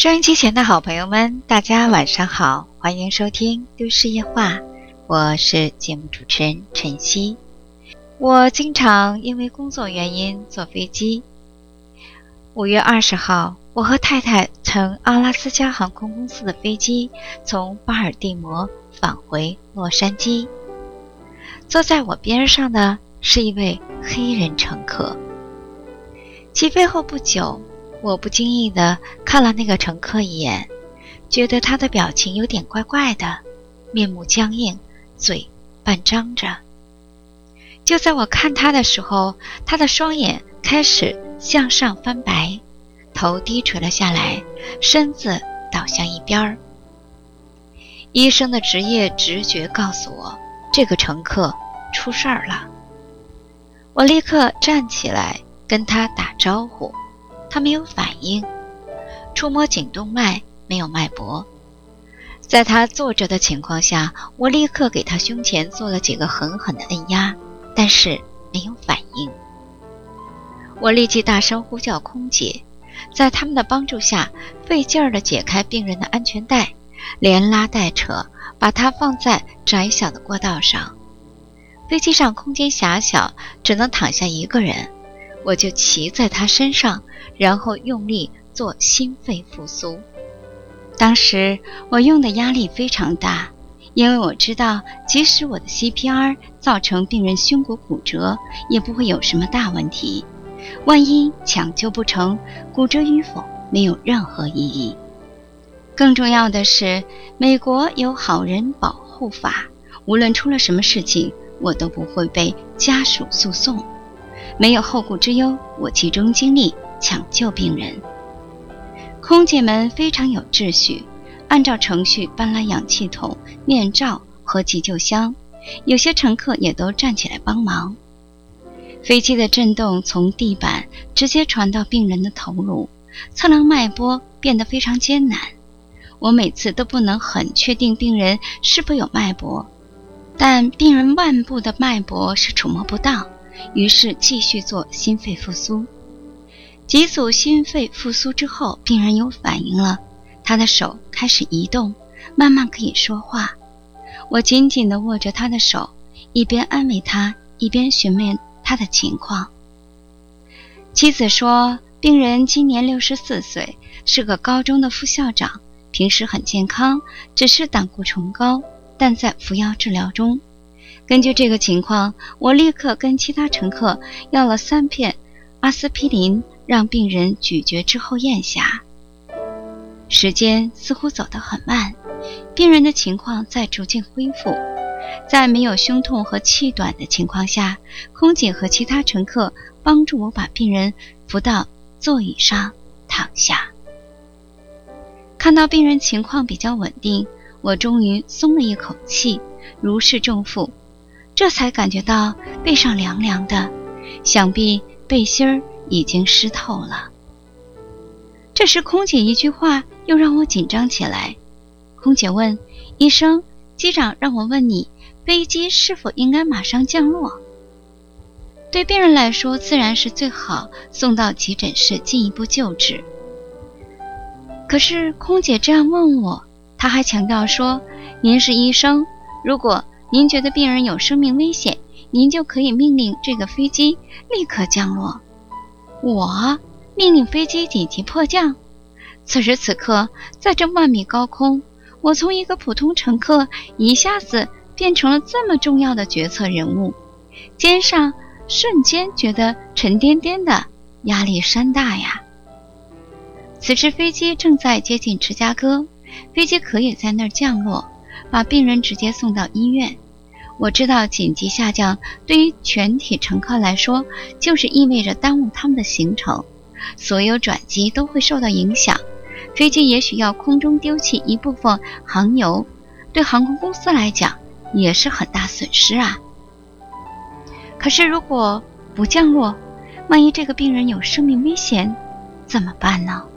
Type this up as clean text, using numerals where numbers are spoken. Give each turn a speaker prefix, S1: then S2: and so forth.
S1: 收音机前的好朋友们，大家晚上好，欢迎收听都市夜话，我是节目主持人晨曦。我经常因为工作原因坐飞机。5月20号，我和太太乘阿拉斯加航空公司的飞机从巴尔的摩返回洛杉矶。坐在我边上的是一位黑人乘客。起飞后不久，我不经意地看了那个乘客一眼，觉得他的表情有点怪怪的，面目僵硬，嘴半张着。就在我看他的时候，他的双眼开始向上翻白，头低垂了下来，身子倒向一边。医生的职业直觉告诉我，这个乘客出事儿了。我立刻站起来跟他打招呼，他没有反应，触摸颈动脉没有脉搏。在他坐着的情况下，我立刻给他胸前做了几个狠狠的按压，但是没有反应。我立即大声呼叫空姐，在他们的帮助下费劲儿地解开病人的安全带，连拉带扯把他放在窄小的过道上。飞机上空间狭小，只能躺下一个人，我就骑在他身上，然后用力做心肺复苏。当时我用的压力非常大，因为我知道即使我的 CPR 造成病人胸骨骨折，也不会有什么大问题。万一抢救不成，骨折与否没有任何意义。更重要的是，美国有好人保护法，无论出了什么事情，我都不会被家属诉讼。没有后顾之忧，我集中精力抢救病人。空姐们非常有秩序，按照程序搬来氧气筒、面罩和急救箱，有些乘客也都站起来帮忙。飞机的震动从地板直接传到病人的头颅，测量脉搏变得非常艰难。我每次都不能很确定病人是否有脉搏，但病人腕部的脉搏是触摸不到，于是继续做心肺复苏。几组心肺复苏之后，病人有反应了，他的手开始移动，慢慢可以说话。我紧紧地握着他的手，一边安慰他，一边询问他的情况。妻子说，病人今年64岁，是个高中的副校长，平时很健康，只是胆固醇高，但在服药治疗中。根据这个情况，我立刻跟其他乘客要了3片阿司匹林，让病人咀嚼之后咽下。时间似乎走得很慢，病人的情况在逐渐恢复。在没有胸痛和气短的情况下，空姐和其他乘客帮助我把病人扶到座椅上躺下。看到病人情况比较稳定，我终于松了一口气，如释重负，这才感觉到背上凉凉的，想必背心儿已经湿透了。这时空姐一句话又让我紧张起来。空姐问，医生，机长让我问你，飞机是否应该马上降落？对病人来说，自然是最好送到急诊室进一步救治。可是空姐这样问我，她还强调说，您是医生，如果您觉得病人有生命危险，您就可以命令这个飞机立刻降落。我命令飞机紧急迫降？此时此刻，在这万米高空，我从一个普通乘客一下子变成了这么重要的决策人物，肩上瞬间觉得沉甸甸的，压力山大呀。此时飞机正在接近芝加哥，飞机可以在那儿降落，把病人直接送到医院。我知道紧急下降对于全体乘客来说，就是意味着耽误他们的行程，所有转机都会受到影响，飞机也许要空中丢弃一部分航油，对航空公司来讲也是很大损失啊。可是如果不降落，万一这个病人有生命危险，怎么办呢？